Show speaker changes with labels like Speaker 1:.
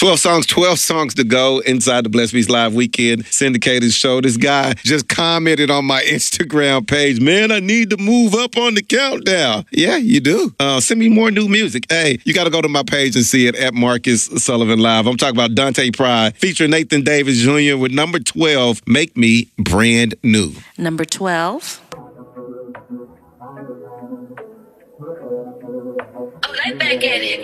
Speaker 1: 12 songs to go inside the Blessed Beats Live Weekend syndicated show. This guy just commented on my Instagram page, man, I need to move up on the countdown. Yeah, you do. Send me more new music. Hey, you got to go to my page and see it at Marcus Sullivan Live. I'm talking about Dante Pride featuring Nathan Davis Jr. with number 12, Make Me Brand New.
Speaker 2: Number 12.
Speaker 3: Right back at it.